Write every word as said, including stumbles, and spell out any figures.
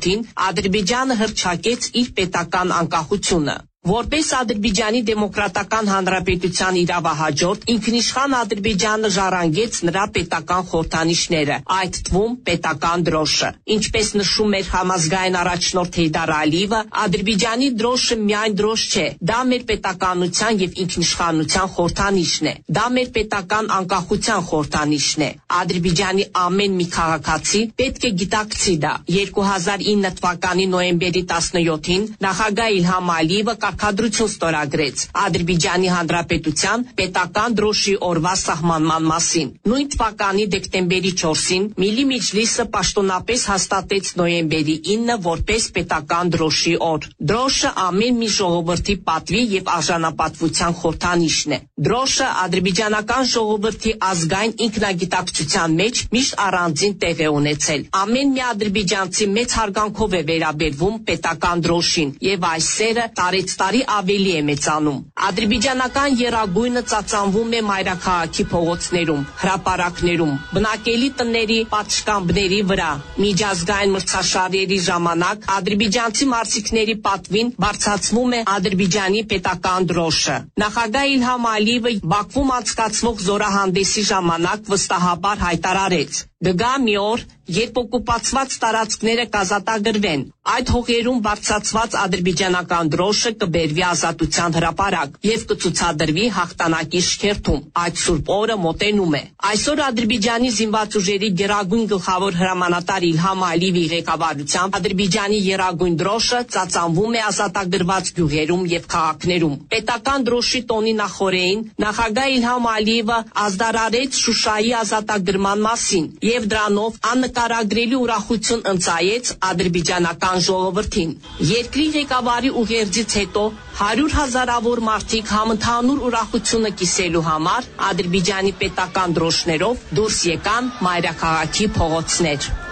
ութին Ադրբեջանը հռչակեց իր պետական անկախությունը։ Որպես Ադրբեջանի դեմոկրատական հանրապետության իրավահաջորդ, ինքնիշխան Ադրբեջանը ժառանգեց նրա պետական խորհրդանիշները, այդ թվում պետական դրոշը։ Ինչպես նշում էր համազգային առաջնորդ Հեյդար Ալիևը, Ադրբեջանի դրոշը միայն դրոշ չէ, դա մեր պետականության եւ ինքնիշխանության խորհրդանիշն է, դա մեր պետական անկախության խորհրդանիշն է։ Ադրբեջանի ամեն մի քաղաքացի պետք է գիտակցի դա։ երկու հազար ինը թվականի նոյեմբերի տասնյոթին նախագահ Իլհամ Ալիևը կարգադրություն ստորագրեց Ադրբեջանի Հանրապետության պետական դրոշի օրվա սահմանման մասին։ Նույն թվականի դեկտեմբերի չորսին Միլի Մեջլիսը պաշտոնապես հաստատեց նոյեմբերի ինը որպես պետական դրոշի օր։ Դրոշը ամեն մի ժողովրդի պատվի եւ արժանապատվության խորհրդանիշն է։ Դրոշը ադրբեջանական ժողովրդի ազգային ինքնագիտակցության մեջ միշտ առանձին տեղ է ունեցել։ Ամեն մի ադրբեջանցի մեծ հարգանքով է վերաբերվում պետական դրոշին եւ այս սերը տարեց տարի ավելի է մեծանում։ Ադրբեջանական եռագույնը ծածանվում է մայրաքաղաքի փողոցներում, հրապարակներում, բնակելի տների պատշգամբների վրա։ Միջազգային մրցաշարերի ժամանակ ադրբեջանցի մարզիկների պատվին բարձրացվում է Ադրբեջանի պետական դրոշը։ Նախագահ Իլհամ Ալիևը Բաքվում անցկացվող զորահանդեսի ժամանակ վստահաբար հայտարարեց. «Կգա մի օր, երբ օկուպացված տարածքները կազատագրվեն, այդ հողերում բարձրացված ադրբեջանական դրոշը կբերվի ազատության հրապարակ եւ կցուցադրվի հաղթանակի շքերթում։ Այդ սուրբ օրը մոտենում է»։ Այսօր Ադրբեջանի զինված ուժերի գերագույն գլխավոր հրամանատար Իլհամ Ալիևի ղեկավարությամբ Ադրբեջանի եռագույն դրոշը ծածանվում է ազատագրված գյուղերում եւ քաղաքներում։ Պետական դրոշի տոնի նախօրեին նախագահ Իլհամ Ալիևը ազդարարեց Շուշայի ազատագրման մասին եւ դրանով աննկարագրելի ուրախություն ընծայեց ադրբեջանական ժողովրդին։ Երկրի ղեկավարի ուղերձից հետո հարյուր հազարավոր մարդիկ համընդհանուր ուրախությունը կիսելու համար Ադրբեջանի պետական դրոշներով դուրս եկան մայրաքաղաքի փողոցներ։